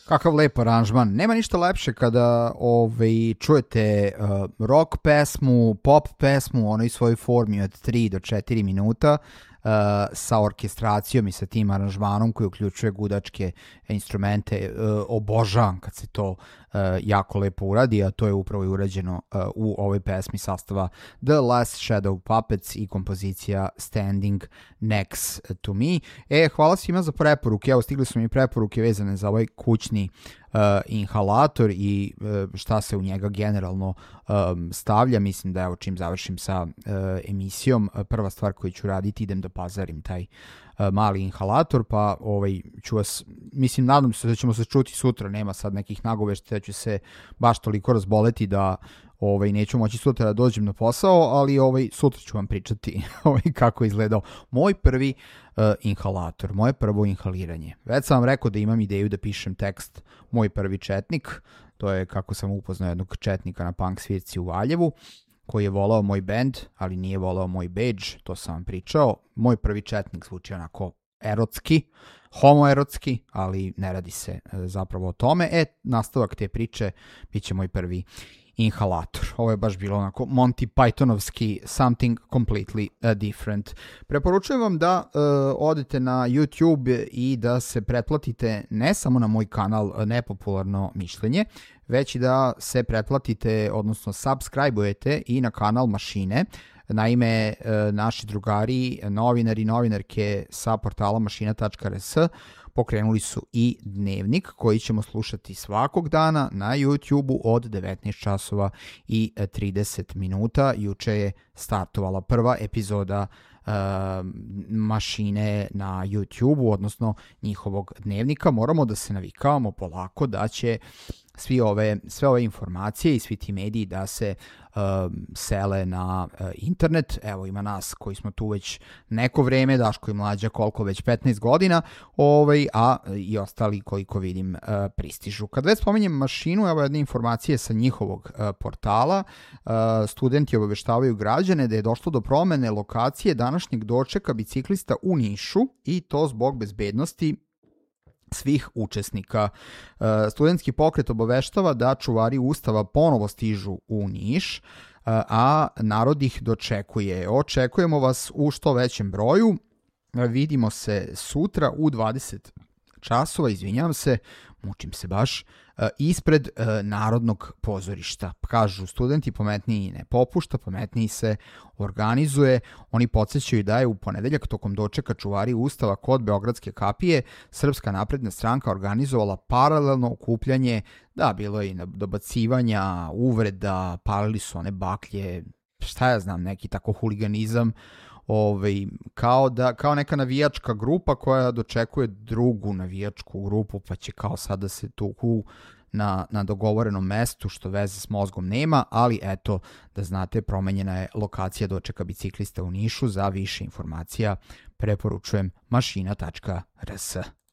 Kakav lep aranžman. Nema ništa lepše kada čujete rock pesmu, pop pesmu u onoj svojoj formi od 3 do 4 minuta sa orkestracijom i sa tim aranžmanom koji uključuje gudačke instrumente. Obožavam kad se to jako lepo uradi, a to je upravo i urađeno u ovoj pesmi sastava The Last Shadow Puppets i kompozicija Standing Next to Me. Hvala svima za preporuke. Evo, stigli su mi preporuke vezane za ovaj kućni inhalator i šta se u njega generalno stavlja. Mislim da evo čim završim sa emisijom, prva stvar koju ću raditi, idem da pazarim taj mali inhalator, pa ću vas, mislim, nadam se da ćemo se čuti sutra, nema sad nekih nagoveštaja da ću se baš toliko razboleti da neću moći sutra da dođem na posao, ali sutra ću vam pričati kako je izgledao moj prvi inhalator, moje prvo inhaliranje. Već sam vam rekao da imam ideju da pišem tekst Moj prvi četnik, to je kako sam upoznao jednog četnika na punk svirci u Valjevu, koji je volao moj bend, ali nije volao moj bedž, to sam vam pričao. Moj prvi četnik zvuči onako erotski, homoerotski, ali ne radi se zapravo o tome. Nastavak te priče bit će moj prvi inhalator. Ovo je baš bilo onako Monty Pythonovski something completely different. Preporučujem vam da odete na YouTube i da se pretplatite ne samo na moj kanal Nepopularno mišljenje, već i da se pretplatite, odnosno subscribe-ujete i na kanal Mašine. Naime, naši drugari, novinari i novinarke sa portala mašina.rs pokrenuli su i dnevnik koji ćemo slušati svakog dana na YouTube-u od 19 časova i 30 minuta. Juče je startovala prva epizoda Mašine na YouTube-u, odnosno njihovog dnevnika. Moramo da se navikavamo polako da će sve ove informacije i svi ti mediji da se sele na internet. Evo, ima nas koji smo tu već neko vreme, Daško i Mlađa koliko već 15 godina, a i ostali koliko vidim pristižu. Kad već spominjem Mašinu, evo jedne informacije sa njihovog portala. Studenti obaveštavaju građane da je došlo do promene lokacije današnjeg dočeka biciklista u Nišu i to zbog bezbednosti svih učesnika. Studentski pokret obaveštava da čuvari Ustava ponovo stižu u Niš, a narod ih dočekuje. Očekujemo vas u što većem broju. Vidimo se sutra u 20 časova, izvinjavam se, mučim se baš, ispred Narodnog pozorišta. Kažu studenti, pametniji ne popušta, pametniji se organizuje. Oni podsjećaju da je u ponedeljak tokom dočeka čuvari Ustava kod Beogradske kapije Srpska napredna stranka organizovala paralelno okupljanje, da, bilo je i dobacivanja, uvreda, palili su one baklje, šta ja znam, neki tako huliganizam, kao neka navijačka grupa koja dočekuje drugu navijačku grupu, pa će kao sada se tuku na dogovorenom mestu, što veze s mozgom nema, ali eto, da znate, promenjena je lokacija dočeka biciklista u Nišu. Za više informacija preporučujem mašina.rs.